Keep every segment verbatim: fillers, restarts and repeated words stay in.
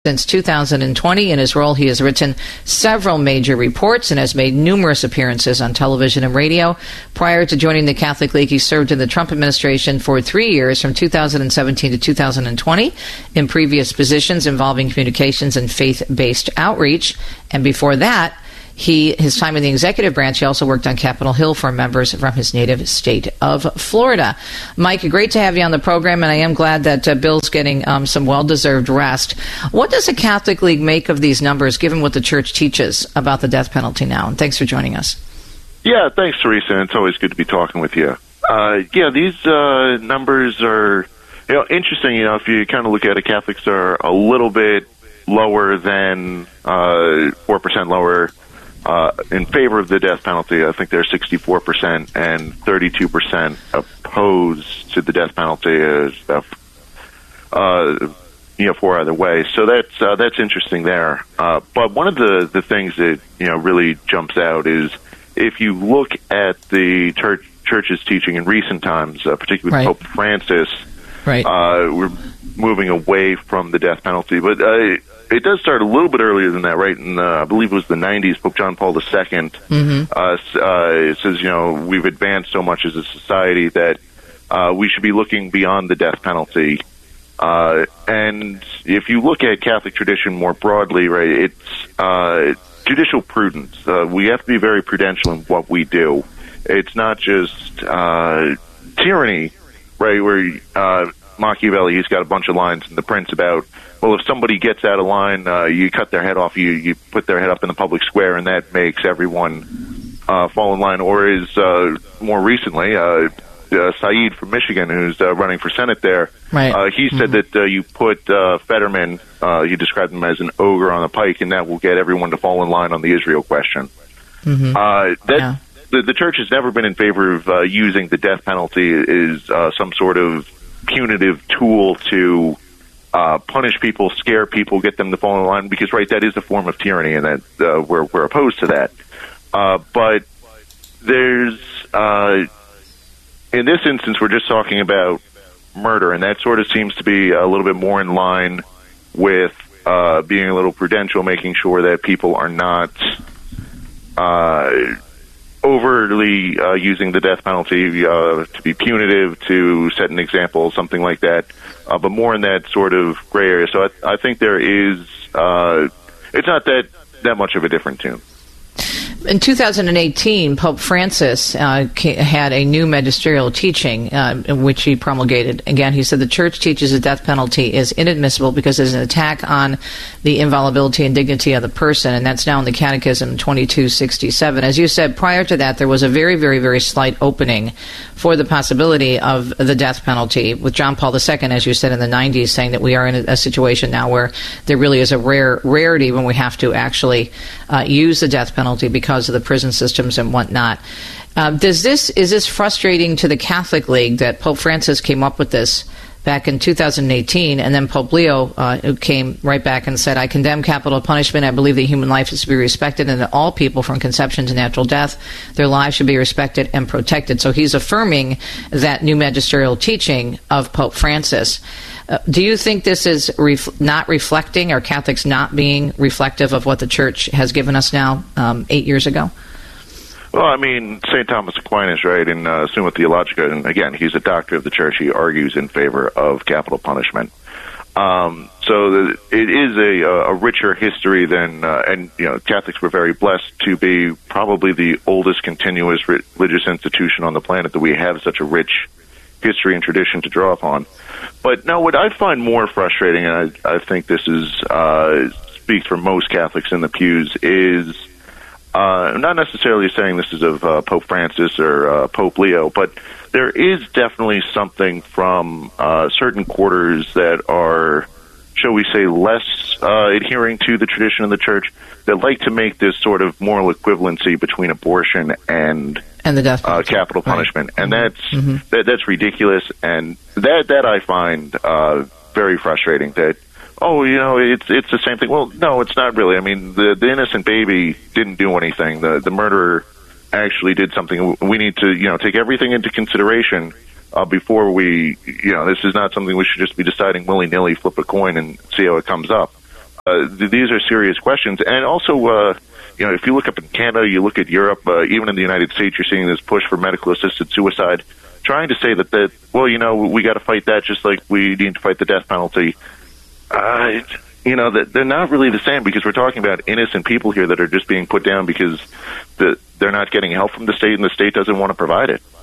Since two thousand twenty, in his role, he has written several major reports and has made numerous appearances on television and radio. Prior to joining the Catholic League, he served in the Trump administration for three years, from two thousand seventeen to two thousand twenty, in previous positions involving communications and faith-based outreach. And before that, He, his time in the executive branch, he also worked on Capitol Hill for members from his native state of Florida. Mike, great to have you on the program, and I am glad that uh, Bill's getting um, some well-deserved rest. What does the Catholic League make of these numbers, given what the Church teaches about the death penalty now? And thanks for joining us. Yeah, thanks, Teresa. It's always good to be talking with you. Uh, yeah, these uh, numbers are, you know, interesting. You know, if you kind of look at it, Catholics are a little bit lower than uh, four percent lower Uh, in favor of the death penalty. I think they're sixty-four percent, and thirty-two percent opposed to the death penalty, as uh, uh, you know, four either way. So that's uh, that's interesting there. Uh, but one of the, the things that, you know, really jumps out is if you look at the church, church's teaching in recent times, uh, particularly right. Pope Francis, right. uh, we're moving away from the death penalty. But uh, it does start a little bit earlier than that, right? In, uh, I believe it was the nineties, Pope John Paul the Second mm-hmm. uh, uh, it says, you know, we've advanced so much as a society that uh, we should be looking beyond the death penalty. Uh, and if you look at Catholic tradition more broadly, right, it's uh, judicial prudence. Uh, we have to be very prudential in what we do. It's not just uh, tyranny, right, where uh, Machiavelli, he's got a bunch of lines in The Prince about, well, if somebody gets out of line, uh, you cut their head off, you, you put their head up in the public square, and that makes everyone uh, fall in line. Or is uh, more recently, uh, uh, Saeed from Michigan, who's uh, running for Senate there, right. uh, he said mm-hmm. that uh, you put uh, Fetterman, uh, you described him as an ogre on a pike, and that will get everyone to fall in line on the Israel question. Mm-hmm. Uh, that, yeah. the, the Church has never been in favor of uh, using the death penalty as uh, some sort of punitive tool to Uh, punish people, scare people, get them to fall in line, because, right, that is a form of tyranny, and that uh, we're, we're opposed to that. Uh, but there's, uh, in this instance, we're just talking about murder, and that sort of seems to be a little bit more in line with uh, being a little prudential, making sure that people are not uh, overtly uh, using the death penalty uh, to be punitive, to set an example, something like that. Uh, but more in that sort of gray area. So I, I think there is, uh, it's not that, that much of a different tune. In two thousand eighteen, Pope Francis uh, had a new magisterial teaching uh, in which he promulgated. Again, he said the Church teaches the death penalty is inadmissible because it is an attack on the inviolability and dignity of the person, and that's now in the Catechism twenty-two sixty-seven. As you said, prior to that, there was a very, very, very slight opening for the possibility of the death penalty, with John Paul the Second, as you said, in the nineties, saying that we are in a, a situation now where there really is a rare rarity when we have to actually uh, use the death penalty because of the prison systems and whatnot. Uh, does this is this frustrating to the Catholic League that Pope Francis came up with this back in two thousand eighteen, and then Pope Leo uh, came right back and said, I condemn capital punishment. I believe that human life is to be respected, and that all people, from conception to natural death, their lives should be respected and protected. So he's affirming that new magisterial teaching of Pope Francis. Uh, do you think this is ref- not reflecting, or Catholics not being reflective of what the Church has given us now um, eight years ago? Well, I mean, Saint Thomas Aquinas, right, in uh, Summa Theologica, and again, he's a doctor of the Church. He argues in favor of capital punishment. Um, so the, it is a, a richer history than, uh, and, you know, Catholics were very blessed to be probably the oldest continuous religious institution on the planet, that we have such a rich history and tradition to draw upon. But no, what I find more frustrating, and I, I think this is uh, speaks for most Catholics in the pews, is uh, not necessarily saying this is of uh, Pope Francis or uh, Pope Leo, but there is definitely something from uh, certain quarters that are, shall we say, less uh, adhering to the tradition of the Church, that like to make this sort of moral equivalency between abortion and and the death uh, capital punishment, right. and that's mm-hmm. that, that's ridiculous, and that that I find uh, very frustrating. That oh, you know, it's it's the same thing. Well, no, it's not really. I mean, the the innocent baby didn't do anything. The the murderer actually did something. We need to, you know, take everything into consideration uh, before we, you know, this is not something we should just be deciding willy-nilly, flip a coin and see how it comes up. uh, th- these are serious questions. And also, uh, you know, if you look up in Canada, you look at Europe, uh, even in the United States, you're seeing this push for medical-assisted suicide, trying to say that, that well, you know, we got to fight that just like we need to fight the death penalty. Uh, you know, that they're not really the same, because we're talking about innocent people here that are just being put down because the, they're not getting help from the state, and the state doesn't want to provide it.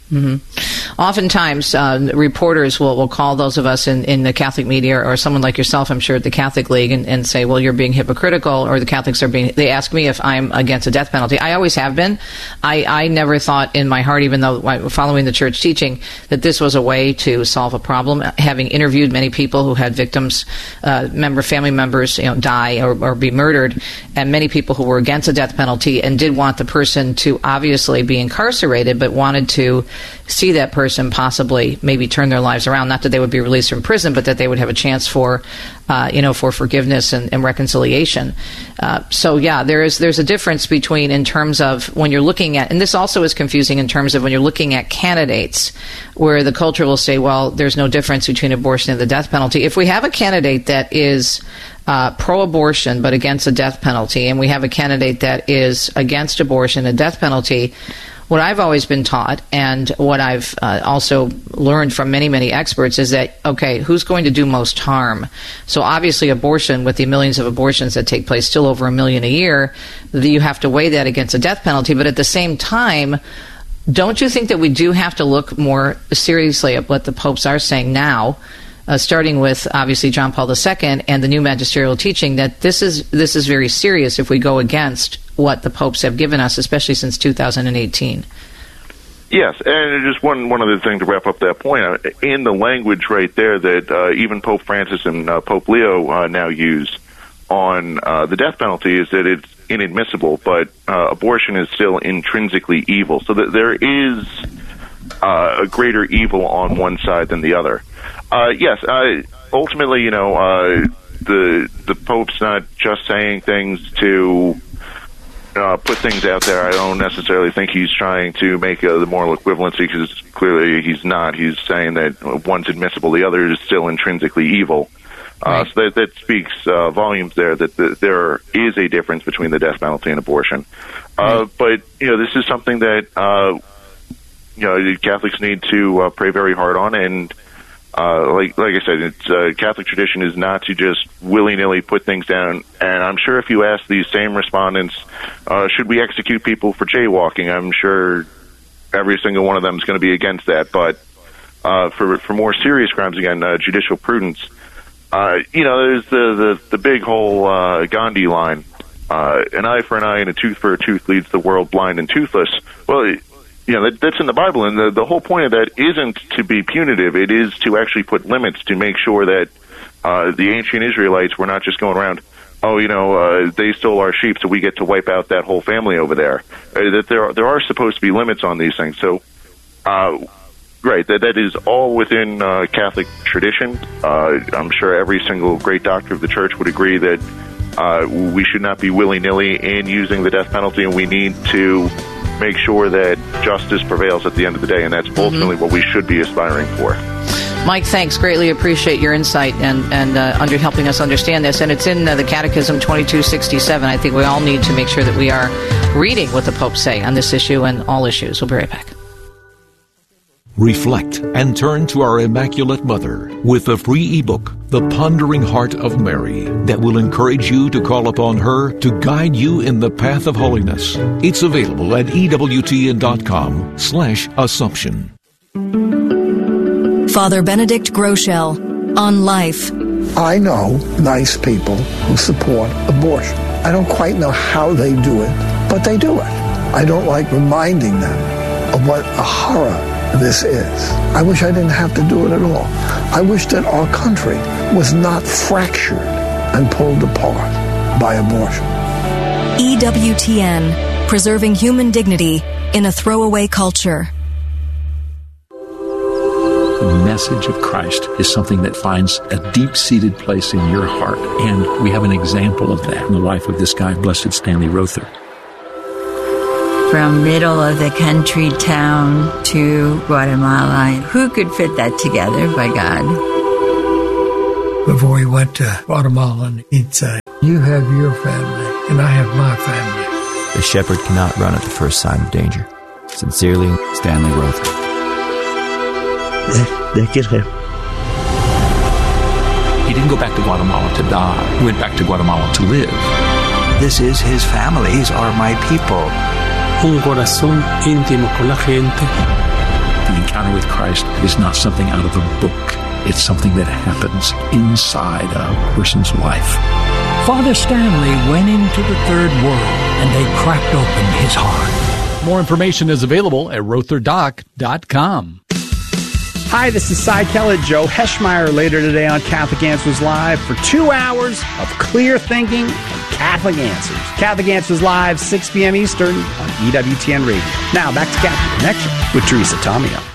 Mm-hmm. Oftentimes, uh, reporters will, will call those of us in, in the Catholic media, or someone like yourself, I'm sure, at the Catholic League, and, and say, well, you're being hypocritical, or the Catholics are being, they ask me if I'm against the death penalty. I always have been. I, I never thought in my heart, even though following the church teaching, that this was a way to solve a problem. Having interviewed many people who had victims, uh, member, family members, you know, die or, or be murdered, and many people who were against the death penalty and did want the person to obviously be incarcerated, but wanted to see that person possibly maybe turn their lives around. Not that they would be released from prison, but that they would have a chance for, uh, you know, for forgiveness and, and reconciliation. Uh, so yeah, there is there's a difference between, in terms of when you're looking at, and this also is confusing in terms of when you're looking at candidates, where the culture will say, well, there's no difference between abortion and the death penalty. If we have a candidate that is Uh, pro-abortion but against the death penalty, and we have a candidate that is against abortion and death penalty, what I've always been taught, and what I've uh, also learned from many, many experts, is that, okay, who's going to do most harm? So obviously abortion, with the millions of abortions that take place, still over a million a year, you have to weigh that against the death penalty. But at the same time, don't you think that we do have to look more seriously at what the popes are saying now, Uh, starting with, obviously, John Paul the Second and the new magisterial teaching, that this is this is very serious if we go against what the popes have given us, especially since two thousand eighteen? Yes, and just one, one other thing to wrap up that point. In the language right there that uh, even Pope Francis and uh, Pope Leo uh, now use on uh, the death penalty is that it's inadmissible, but uh, abortion is still intrinsically evil. So that there is uh, a greater evil on one side than the other. Uh, yes, uh, ultimately, you know, uh, the the Pope's not just saying things to uh, put things out there. I don't necessarily think he's trying to make uh, the moral equivalency, because clearly he's not. He's saying that one's admissible, the other is still intrinsically evil. Uh, right. So that, that speaks uh, volumes there, that the, there is a difference between the death penalty and abortion. Uh, right. But, you know, this is something that, uh, you know, Catholics need to uh, pray very hard on, and Uh, like like I said, it's, uh, Catholic tradition is not to just willy-nilly put things down. And I'm sure if you ask these same respondents, uh, should we execute people for jaywalking, I'm sure every single one of them is going to be against that. But uh, for for more serious crimes, again, uh, judicial prudence, uh, you know, there's the, the, the big whole uh, Gandhi line, uh, an eye for an eye and a tooth for a tooth leads the world blind and toothless. Well, it, You know, that, that's in the Bible, and the, the whole point of that isn't to be punitive. It is to actually put limits to make sure that uh, the ancient Israelites were not just going around, oh, you know, uh, they stole our sheep, so we get to wipe out that whole family over there. Uh, that there are, there are supposed to be limits on these things. So, uh, right, that that is all within uh, Catholic tradition. Uh, I'm sure every single great doctor of the Church would agree that uh, we should not be willy-nilly in using the death penalty, and we need to make sure that justice prevails at the end of the day, and that's ultimately mm-hmm. what we should be aspiring for. Mike, thanks. Greatly appreciate your insight and, and uh, under helping us understand this. And it's in uh, the Catechism twenty-two sixty-seven. I think we all need to make sure that we are reading what the popes say on this issue and all issues. We'll be right back. Reflect and turn to our Immaculate Mother with the free ebook, The Pondering Heart of Mary, that will encourage you to call upon her to guide you in the path of holiness. It's available at ewtn.com slash Assumption. Father Benedict Groeschel on life. I know nice people who support abortion. I don't quite know how they do it, but they do it. I don't like reminding them of what a horror this is. I wish I didn't have to do it at all. I wish that our country was not fractured and pulled apart by abortion. E W T N, preserving human dignity in a throwaway culture. The message of Christ is something that finds a deep-seated place in your heart. And we have an example of that in the life of this guy, Blessed Stanley Rother. From middle of the country town to Guatemala. Who could fit that together, by God? before he went to Guatemala, and he'd say, "You have your family, and I have my family." The shepherd cannot run at the first sign of danger. Sincerely, Stanley Rother. They get him. He didn't go back to Guatemala to die. He went back to Guatemala to live. This is his family. These are my people. Un corazón íntimo con la gente. The encounter with Christ is not something out of a book. It's something that happens inside a person's life. Father Stanley went into the third world, and they cracked open his heart. More information is available at Rother Doc dot com. Hi, this is Cy Kellett, Joe Heschmeyer, later today on Catholic Answers Live for two hours of clear thinking and Catholic Answers. Catholic Answers Live, six p.m. Eastern on E W T N Radio. Now, back to Catholic Connection with Teresa Tomeo.